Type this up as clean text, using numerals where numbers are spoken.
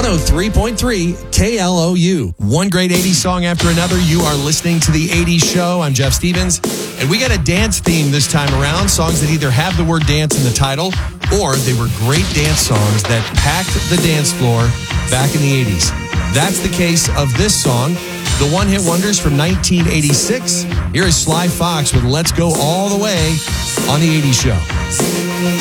103.3 KLOU. One great 80s song after another. You are listening to The 80s Show. I'm Jeff Stevens. And we got a dance theme this time around. Songs that either have the word dance in the title or they were great dance songs that packed the dance floor back in the 80s. That's the case of this song, the one-hit wonders from 1986. Here is Sly Fox with Let's Go All the Way on The 80s Show.